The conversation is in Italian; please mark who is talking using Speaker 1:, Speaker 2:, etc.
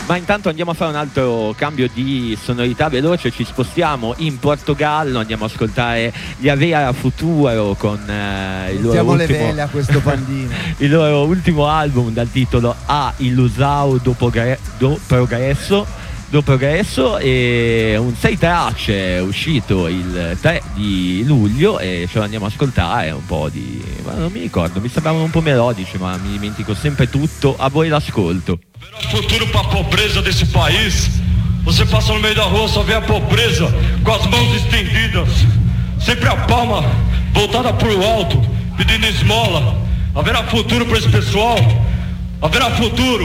Speaker 1: Ma intanto andiamo a fare un altro cambio di sonorità veloce, ci spostiamo in Portogallo, andiamo a ascoltare gli Avea Futuro con il loro ultimo,
Speaker 2: le vele a questo pandino.
Speaker 1: il loro ultimo album dal titolo A Ilusão do Progresso, e un 6 tracce uscito il 3 di luglio e ce lo andiamo a ascoltare un po' di... ma non mi ricordo, mi sembravano un po' melodici, ma mi dimentico sempre tutto. A voi l'ascolto.
Speaker 3: Verá o futuro pra pobreza desse país. Você passa no meio da rua, só vê a pobreza com as mãos estendidas, sempre a palma voltada pro alto, pedindo esmola. Haverá futuro pra esse pessoal? Haverá futuro?